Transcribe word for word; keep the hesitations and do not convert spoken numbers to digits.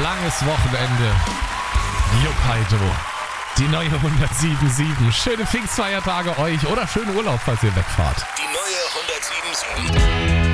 langes Wochenende. Juppheito. Die neue hundertsieben sieben. Schöne Pfingstfeiertage euch oder schönen Urlaub, falls ihr wegfahrt. Die neue hundertsieben sieben.